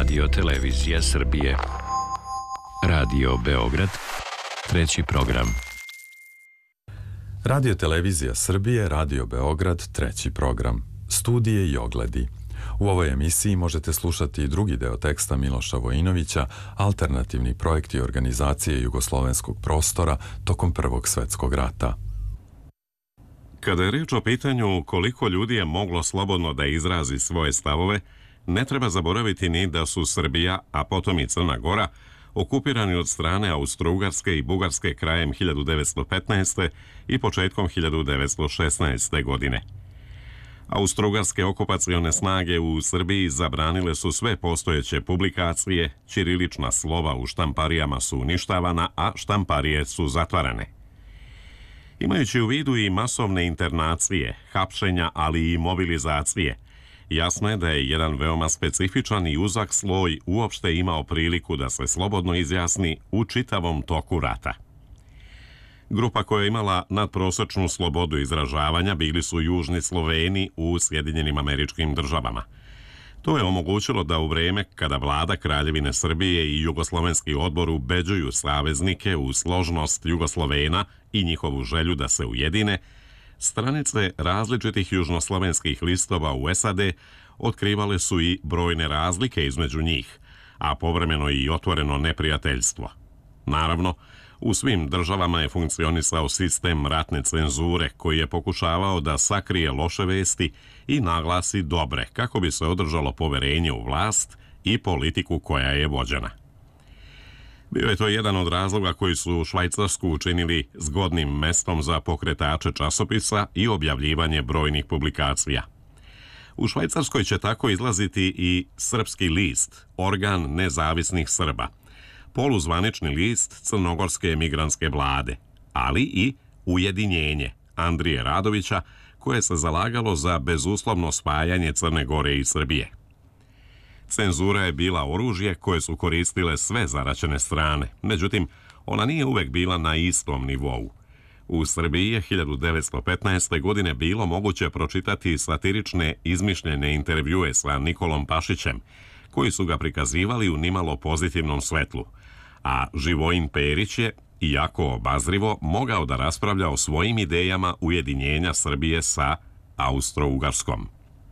Radio Televizija Srbije. Radio Beograd, treći program. Radio Televizija Srbije, Radio Beograd, treći program. Studije i ogledi. U ovoj emisiji možete slušati i drugi deo teksta Miloša Vojinovića, alternativni projekti organizacije jugoslovenskog prostora tokom Prvog svetskog rata. Kada je reč o pitanju koliko ljudi je moglo slobodno da izrazi svoje stavove, ne treba zaboraviti ni da su Srbija, a potom i Crna Gora, okupirani od strane Austro-Ugarske i Bugarske krajem 1915. i početkom 1916. godine. Austro-Ugarske okupacione snage u Srbiji zabranile su sve postojeće publikacije, ćirilična slova u štamparijama su uništavana, a štamparije su zatvarane. Imajući u vidu i masovne internacije, hapšenja, ali i mobilizacije, jasno je da je jedan veoma specifičan i uzak sloj uopšte imao priliku da se slobodno izjasni u čitavom toku rata. Grupa koja je imala nadprosečnu slobodu izražavanja bili su južni Sloveni u Sjedinjenim Američkim Državama. To je omogućilo da u vreme kada vlada Kraljevine Srbije i Jugoslovenski odbor ubeđuju saveznike u složnost Jugoslovena i njihovu želju da se ujedine, stranice različitih južnoslovenskih listova u SAD otkrivale su i brojne razlike između njih, a povremeno i otvoreno neprijateljstvo. Naravno, u svim državama je funkcionisao sistem ratne cenzure koji je pokušavao da sakrije loše vesti i naglasi dobre kako bi se održalo poverenje u vlast i politiku koja je vođena. Bio je to jedan od razloga koji su Švajcarsku učinili zgodnim mestom za pokretače časopisa i objavljivanje brojnih publikacija. U Švajcarskoj će tako izlaziti i Srpski list, organ nezavisnih Srba, poluzvanični list Crnogorske emigrantske vlade, ali i Ujedinjenje Andrije Radovića, koje se zalagalo za bezuslovno spajanje Crne Gore i Srbije. Cenzura je bila oružje koje su koristile sve zaraćene strane, međutim, ona nije uvek bila na istom nivou. U Srbiji je 1915. godine bilo moguće pročitati satirične izmišljene intervjue sa Nikolom Pašićem, koji su ga prikazivali u nimalo pozitivnom svetlu, a Živojin Perić je, iako obazrivo, mogao da raspravlja o svojim idejama ujedinjenja Srbije sa Austro-Ugarskom.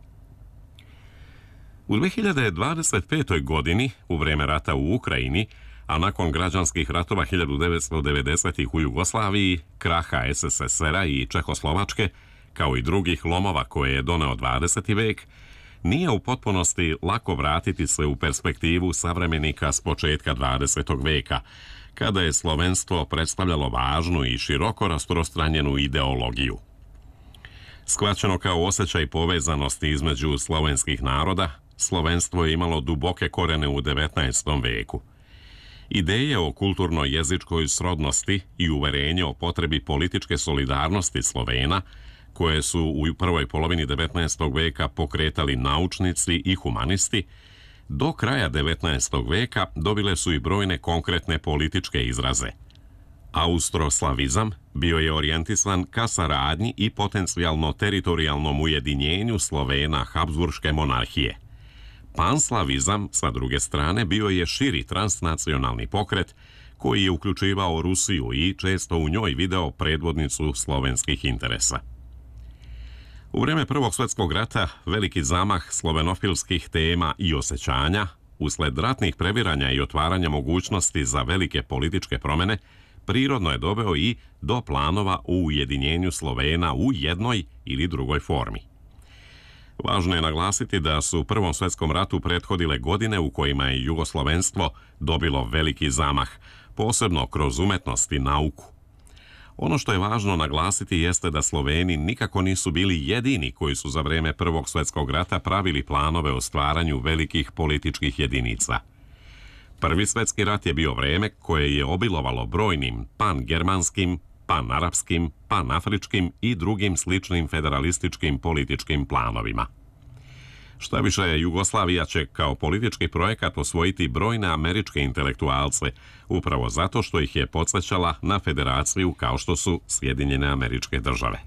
U 2025. godini, u vreme rata u Ukrajini, a nakon građanskih ratova 1990-ih u Jugoslaviji, kraha SSSR-a i Čehoslovačke, kao i drugih lomova koje je doneo 20. vek, nije u potpunosti lako vratiti se u perspektivu savremenika s početka 20. veka, kada je slovenstvo predstavljalo važnu i široko rasprostranjenu ideologiju. Shvaćeno kao osjećaj povezanosti između slovenskih naroda, slovenstvo je imalo duboke korene u 19. veku. Ideje o kulturno-jezičkoj srodnosti i uverenje o potrebi političke solidarnosti Slovena, koje su u prvoj polovini 19. veka pokretali naučnici i humanisti, do kraja 19. veka dobile su i brojne konkretne političke izraze. Austroslavizam bio je orijentisan ka saradnji i potencijalno teritorijalnom ujedinjenju Slovena Habsburške monarhije. Panslavizam, sa druge strane, bio je širi transnacionalni pokret koji je uključivao Rusiju i često u njoj video predvodnicu slovenskih interesa. U vreme Prvog svetskog rata veliki zamah slovenofilskih tema i osjećanja, usled ratnih previranja i otvaranja mogućnosti za velike političke promene, prirodno je doveo i do planova u ujedinjenju Slovena u jednoj ili drugoj formi. Važno je naglasiti da su Prvom svetskom ratu prethodile godine u kojima je jugoslovenstvo dobilo veliki zamah, posebno kroz umetnost i nauku. Ono što je važno naglasiti jeste da Sloveni nikako nisu bili jedini koji su za vreme Prvog svetskog rata pravili planove o stvaranju velikih političkih jedinica. Prvi svetski rat je bio vreme koje je obilovalo brojnim pan-germanskim, pan-arapskim, pan-afričkim i drugim sličnim federalističkim političkim planovima. Šta više, Jugoslavija će kao politički projekat osvojiti brojne američke intelektualce, upravo zato što ih je podsjećala na federaciju kao što su Sjedinjene Američke Države.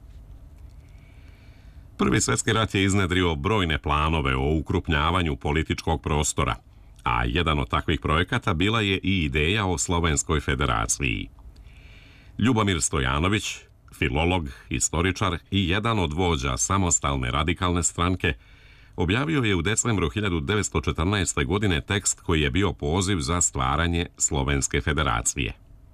Prvi svetski rat je iznedrio brojne planove o ukrupnjavanju političkog prostora, a jedan od takvih projekata bila je i ideja o Slovenskoj federaciji. Ljubomir Stojanović, filolog, istoričar i jedan od vođa samostalne radikalne stranke, objavio je u decembru 1914. godine tekst koji je bio poziv za stvaranje Slovenske federacije.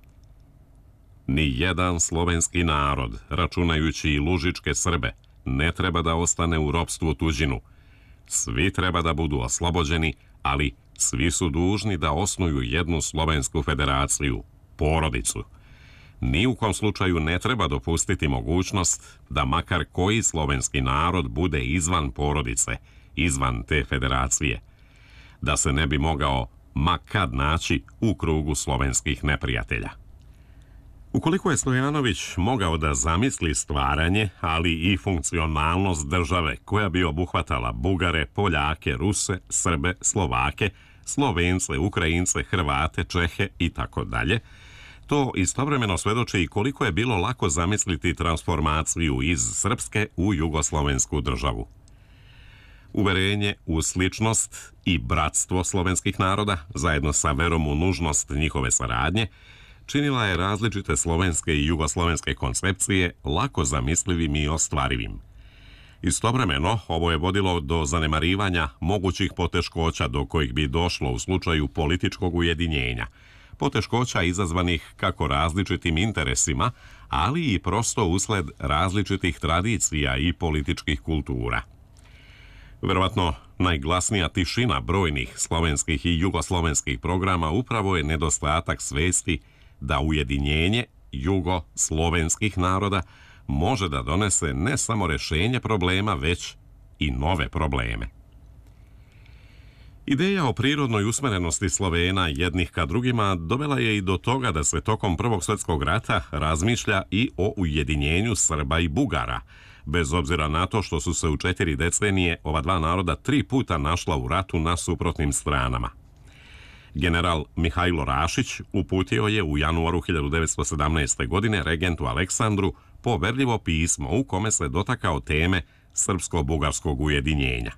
Ni jedan slovenski narod, računajući i lužičke Srbe, ne treba da ostane u ropstvu tuđinu. Svi treba da budu oslobođeni, ali svi su dužni da osnuju jednu Slovensku federaciju, porodicu. Ni u kom slučaju ne treba dopustiti mogućnost da makar koji slovenski narod bude izvan porodice, izvan te federacije, da se ne bi mogao ma kad naći u krugu slovenskih neprijatelja. Ukoliko je Stojanović mogao da zamisli stvaranje, ali i funkcionalnost države koja bi obuhvatala Bugare, Poljake, Ruse, Srbe, Slovake, Slovence, Ukrajince, Hrvate, Čehe i tako dalje, to istovremeno svedoči i koliko je bilo lako zamisliti transformaciju iz srpske u jugoslovensku državu. Uverenje u sličnost i bratstvo slovenskih naroda, zajedno sa verom u nužnost njihove saradnje, činila je različite slovenske i jugoslovenske koncepcije lako zamislivim i ostvarivim. Istovremeno, ovo je vodilo do zanemarivanja mogućih poteškoća do kojih bi došlo u slučaju političkog ujedinjenja, poteškoća izazvanih kako različitim interesima, ali i prosto usled različitih tradicija i političkih kultura. Verovatno, najglasnija tišina brojnih slovenskih i jugoslovenskih programa upravo je nedostatak svesti da ujedinjenje jugoslovenskih naroda može da donese ne samo rešenje problema, već i nove probleme. Ideja o prirodnoj usmerenosti Slovena jednih ka drugima dovela je i do toga da se tokom Prvog svjetskog rata razmišlja i o ujedinjenju Srba i Bugara, bez obzira na to što su se u 4 decenije ova dva naroda 3 puta našla u ratu na suprotnim stranama. General Mihajlo Rašić uputio je u januaru 1917. godine regentu Aleksandru poverljivo pismo u kome se dotakao teme srpsko-bugarskog ujedinjenja.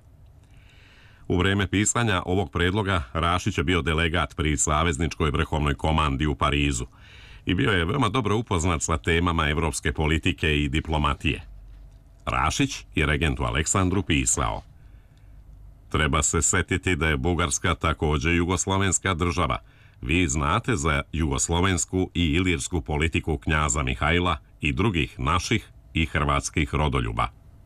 U vreme pisanja ovog predloga Rašić je bio delegat pri savezničkoj vrhovnoj komandi u Parizu i bio je veoma dobro upoznat sa temama evropske politike i diplomatije. Rašić je regentu Aleksandru pisao: treba se setiti da je Bugarska takođe jugoslovenska država. Vi znate za jugoslovensku i ilirsku politiku knjaza Mihajla i drugih naših i hrvatskih rodoljuba.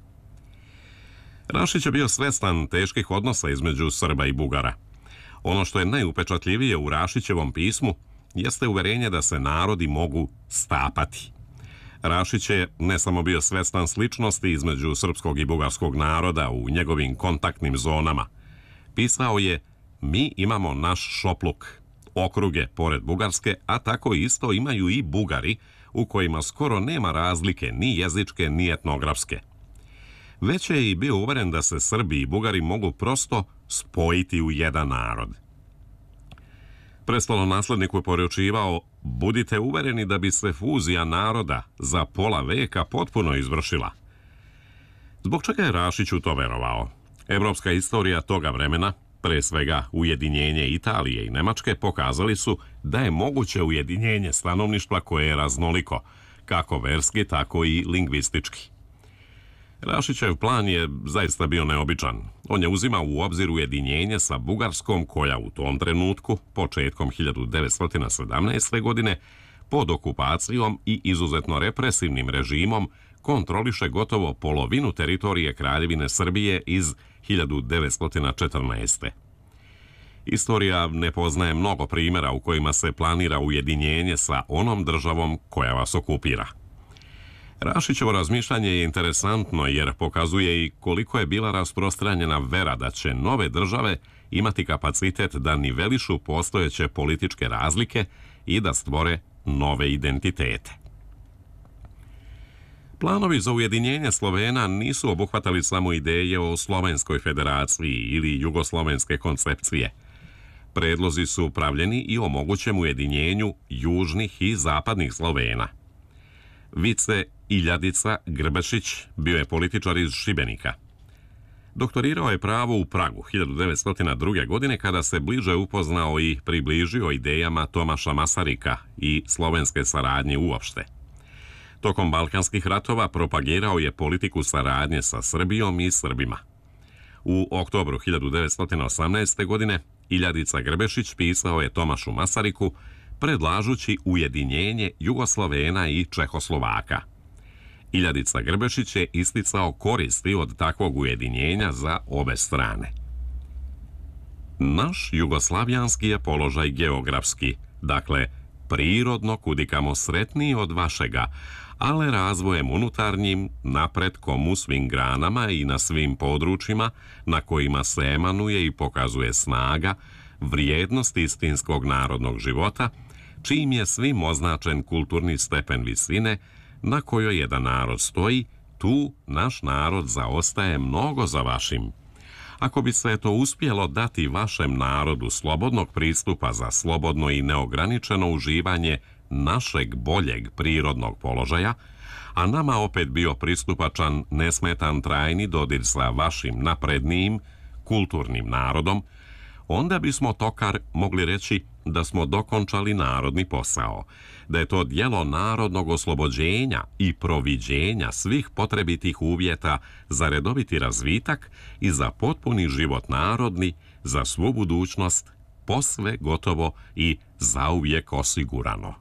Rašić je bio svestan teških odnosa između Srba i Bugara. Ono što je najupečatljivije u Rašićevom pismu jeste uverenje da se narodi mogu stapati. Rašić je ne samo bio svestan sličnosti između srpskog i bugarskog naroda u njegovim kontaktnim zonama. Pisao je: mi imamo naš šopluk, okruge pored Bugarske, a tako isto imaju i Bugari, u kojima skoro nema razlike ni jezičke ni etnografske. Već je i bio uveren da se Srbi i Bugari mogu prosto spojiti u jedan narod. Prestolonaslednik je poručivao: budite uvereni da bi se fuzija naroda za pola veka potpuno izvršila. Zbog čega je Rašić u to verovao? Evropska istorija toga vremena, pre svega ujedinjenje Italije i Nemačke, pokazali su da je moguće ujedinjenje stanovništva koje je raznoliko, kako verski, tako i lingvistički. Rašićev plan je zaista bio neobičan. On je uzimao u obzir ujedinjenje sa Bugarskom, koja u tom trenutku, početkom 1917. godine, pod okupacijom i izuzetno represivnim režimom, kontroliše gotovo polovinu teritorije Kraljevine Srbije iz 1914. Istorija ne poznaje mnogo primjera u kojima se planira ujedinjenje sa onom državom koja vas okupira. Rašićevo razmišljanje je interesantno jer pokazuje i koliko je bila rasprostranjena vera da će nove države imati kapacitet da nivelišu postojeće političke razlike i da stvore nove identitete. Planovi za ujedinjenje Slovena nisu obuhvatali samo ideje o Slovenskoj federaciji ili jugoslovenske koncepcije. Predlozi su pravljeni i o mogućem ujedinjenju južnih i zapadnih Slovena. Vice Iljadica Grbešić bio je političar iz Šibenika. Doktorirao je pravo u Pragu 1902. godine kada se bliže upoznao i približio idejama Tomaša Masarika i slovenske saradnje uopšte. Tokom Balkanskih ratova propagirao je politiku saradnje sa Srbijom i Srbima. U oktobru 1918. godine Iljadica Grbešić pisao je Tomašu Masariku predlažući ujedinjenje Jugoslovena i Čehoslovaka. Iljadica Grbešić je isticao koristi od takvog ujedinjenja za obe strane. Naš jugoslavijanski je položaj geografski, dakle prirodno kudikamo sretniji od vašega, ali razvojem unutarnjim, napretkom u svim granama i na svim područjima na kojima se emanuje i pokazuje snaga, vrijednost istinskog narodnog života, čim je svim označen kulturni stepen visine na kojoj jedan narod stoji, tu naš narod zaostaje mnogo za vašim. Ako bi se to uspjelo dati vašem narodu slobodnog pristupa za slobodno i neograničeno uživanje našeg boljeg prirodnog položaja, a nama opet bio pristupačan nesmetan trajni dodir sa vašim naprednijim kulturnim narodom, onda bismo tokar mogli reći da smo dokončali narodni posao, da je to djelo narodnog oslobođenja i proviđenja svih potrebitih uvjeta za redoviti razvitak i za potpuni život narodni, za svu budućnost, posve gotovo i zauvijek osigurano.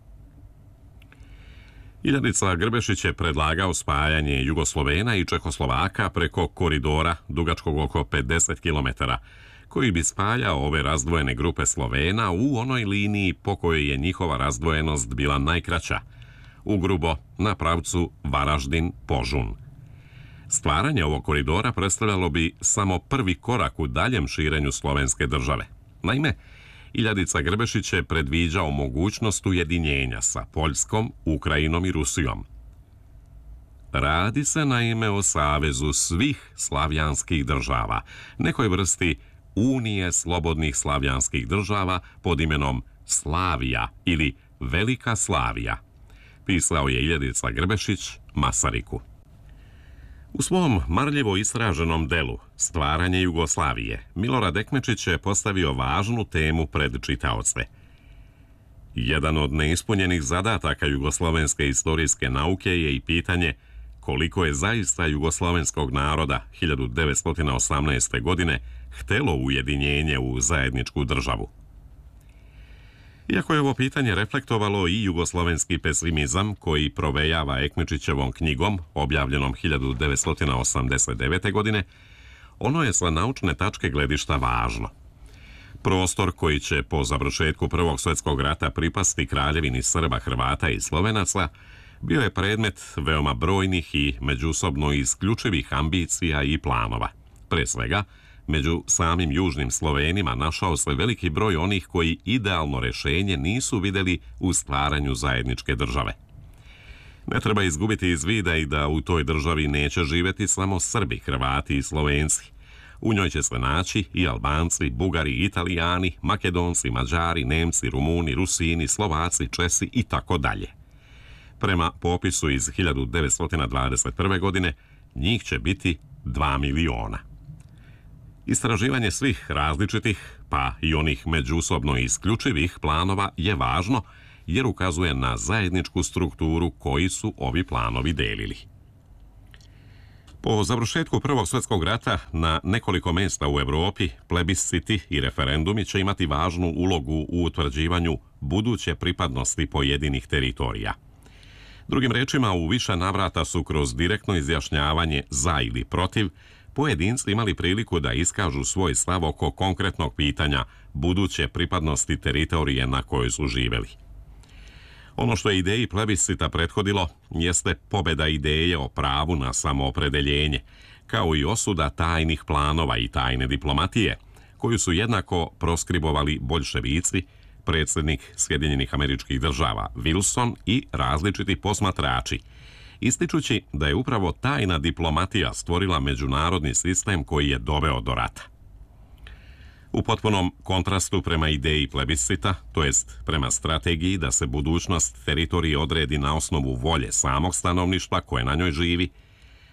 Iljadica Grbešić je predlagao spajanje Jugoslovena i Čehoslovaka preko koridora dugačkog oko 50 km, koji bi spajao ove razdvojene grupe Slovena u onoj liniji po kojoj je njihova razdvojenost bila najkraća, ugrubo na pravcu Varaždin-Požun. Stvaranje ovog koridora predstavljalo bi samo prvi korak u daljem širenju slovenske države. Naime, Iljadica Grbešić je predviđao mogućnost ujedinjenja sa Poljskom, Ukrajinom i Rusijom. Radi se naime o savezu svih slavijanskih država, nekoj vrsti Unije slobodnih slavijanskih država pod imenom Slavija ili Velika Slavija, pisao je Iljadica Grbešić Masariku. U svom marljivo istraženom delu Stvaranje Jugoslavije, Milorad Ekmečić je postavio važnu temu pred čitaoce. Jedan od neispunjenih zadataka jugoslovenske istorijske nauke je i pitanje koliko je zaista jugoslovenskog naroda 1918. godine htelo ujedinjenje u zajedničku državu. Iako je ovo pitanje reflektovalo i jugoslovenski pesimizam koji provejava Ekmečićevom knjigom, objavljenom 1989. godine, ono je sa naučne tačke gledišta važno. Prostor koji će po završetku Prvog svjetskog rata pripasti kraljevini Srba, Hrvata i Slovenaca bio je predmet veoma brojnih i međusobno isključivih ambicija i planova. Pre svega, među samim južnim Slovenima našao se veliki broj onih koji idealno rješenje nisu vidjeli u stvaranju zajedničke države. Ne treba izgubiti iz vida i da u toj državi neće živjeti samo Srbi, Hrvati i Slovenci. U njoj će se naći i Albanci, Bugari, Italijani, Makedonci, Mađari, Nemci, Rumuni, Rusini, Slovaci, Česi i tako dalje. Prema popisu iz 1921. godine njih će biti 2 miliona. Istraživanje svih različitih, pa i onih međusobno isključivih planova je važno jer ukazuje na zajedničku strukturu koji su ovi planovi delili. Po završetku Prvog svjetskog rata na nekoliko mjesta u Europi plebisciti i referendumi će imati važnu ulogu u utvrđivanju buduće pripadnosti pojedinih teritorija. Drugim rečima, u više navrata su kroz direktno izjašnjavanje za ili protiv pojedinci imali priliku da iskažu svoj stav oko konkretnog pitanja buduće pripadnosti teritorije na kojoj su živjeli. Ono što je ideji plebiscita prethodilo jeste pobjeda ideje o pravu na samoopredeljenje, kao i osuda tajnih planova i tajne diplomatije, koju su jednako proskribovali boljševici, predsjednik Sjedinjenih Američkih Država Wilson i različiti posmatrači, ističući da je upravo tajna diplomatija stvorila međunarodni sistem koji je doveo do rata. U potpunom kontrastu prema ideji plebiscita, to jest prema strategiji da se budućnost teritorije odredi na osnovu volje samog stanovništva koje na njoj živi,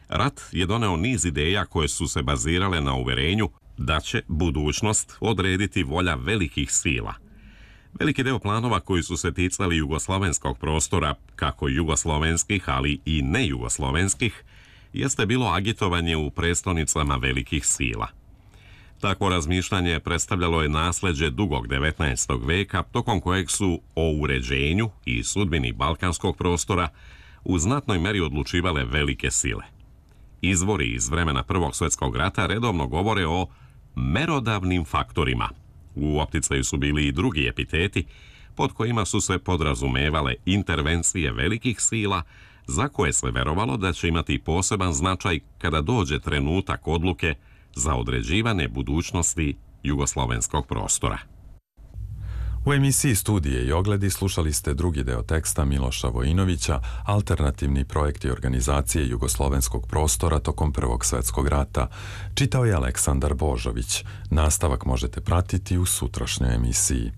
Rat je doneo niz ideja koje su se bazirale na uverenju da će budućnost odrediti volja velikih sila. Veliki deo planova koji su se ticali jugoslovenskog prostora, kako jugoslovenskih, ali i nejugoslovenskih, jeste bilo agitovanje u prestonicama velikih sila. Takvo razmišljanje predstavljalo je nasleđe dugog 19. veka, tokom kojeg su o uređenju i sudbini balkanskog prostora u znatnoj meri odlučivale velike sile. Izvori iz vremena Prvog svjetskog rata redovno govore o merodavnim faktorima. U opticaju su bili i drugi epiteti, pod kojima su se podrazumevale intervencije velikih sila, za koje se verovalo da će imati poseban značaj kada dođe trenutak odluke za određivanje budućnosti jugoslovenskog prostora. U emisiji Studije i ogledi slušali ste drugi deo teksta Miloša Vojinovića, Alternativni projekti organizacije jugoslovenskog prostora tokom Prvog svjetskog rata. Čitao je Aleksandar Božović. Nastavak možete pratiti u sutrašnjoj emisiji.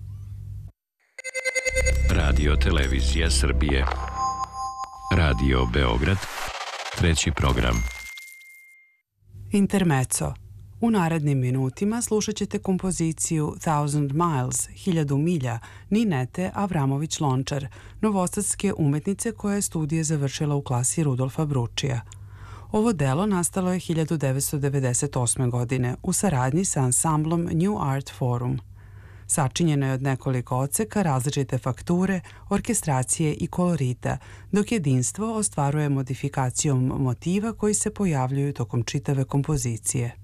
Radio Televizija Srbije. Radio Beograd. Treći program. Intermezzo. U narednim minutima slušat ćete kompoziciju Thousand Miles, 1000 milja, Ninete Avramović-Lončar, novosadske umetnice koja je studije završila u klasi Rudolfa Bručija. Ovo delo nastalo je 1998. godine u saradnji sa ansamblom New Art Forum. Sačinjeno je od nekoliko odseka različite fakture, orkestracije i kolorita, dok jedinstvo ostvaruje modifikacijom motiva koji se pojavljuju tokom čitave kompozicije.